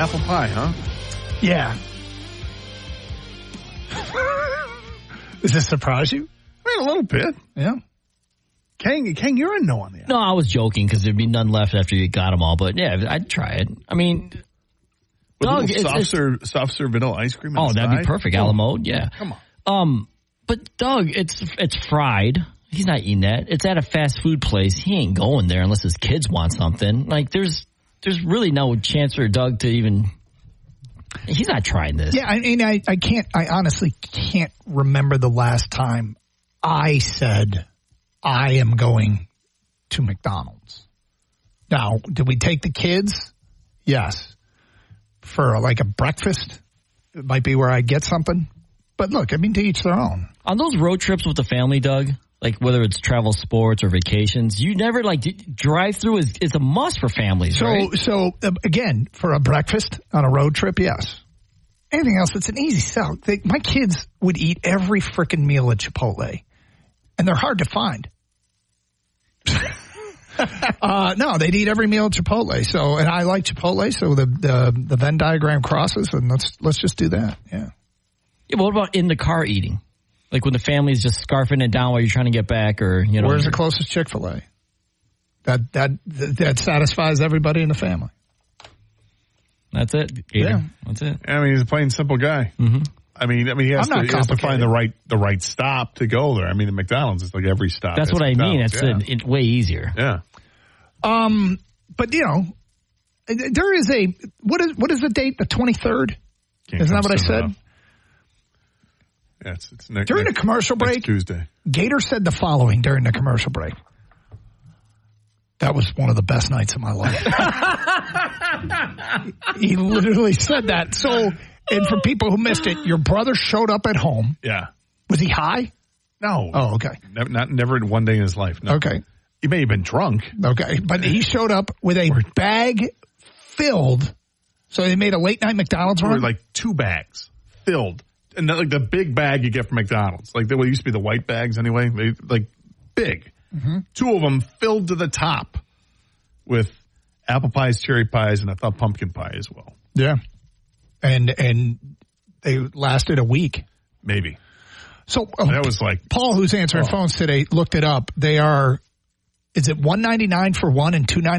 Apple pie, huh? Yeah. Does this surprise you? I mean, a little bit. Yeah. Kang, you're a no on the apple. No, I was joking because there'd be none left after you got them all. But yeah, I'd try it. I mean, Doug, soft serve vanilla ice cream. Oh, that'd be perfect. A la mode, yeah. Come on. But Doug, it's fried. He's not eating that. It's at a fast food place. He ain't going there unless his kids want something. Like there's really no chance for Doug to even. He's not trying this. Yeah, I mean, I honestly can't remember the last time I said I am going to McDonald's. Now, did we take the kids? Yes. For like a breakfast, it might be where I get something. But look, I mean, to each their own. On those road trips with the family, Doug, like whether it's travel sports or vacations, you never drive-through is a must for families, right? So again, for a breakfast on a road trip, yes. Anything else, it's an easy sell. My kids would eat every freaking meal at Chipotle, and they're hard to find. No, they'd eat every meal at Chipotle. So, and I like Chipotle, so the Venn diagram crosses, and let's just do that. Yeah. Yeah, but what about in the car eating? Like when the family's just scarfing it down while you're trying to get back, or Where's the closest Chick-fil-A? That satisfies everybody in the family. That's it. Yeah, that's it. I mean, he's a plain simple guy. Mm-hmm. I mean, he has to find the right stop to go there. I mean, the McDonald's is like every stop. That's what I mean. That's it's way easier. Yeah. But there is what is the date? The 23rd? Isn't that what I said? Enough. Yeah, it's next, during the commercial break, Tuesday. Gator said the following during the commercial break. That was one of the best nights of my life. He literally said that. So, and for people who missed it, your brother showed up at home. Yeah. Was he high? No. Oh, okay. Never in one day in his life. No. Okay. He may have been drunk. Okay. But he showed up with a bag filled. So they made a late night McDonald's run? Like 2 bags filled. And like the big bag you get from McDonald's. Like what used to be the white bags anyway. They like big. Mm-hmm. 2 of them filled to the top with apple pies, cherry pies, and I thought pumpkin pie as well. Yeah. And they lasted a week. Maybe. So that was like Paul, who's answering phones today, looked it up. They are, is it $199 for one and $2.99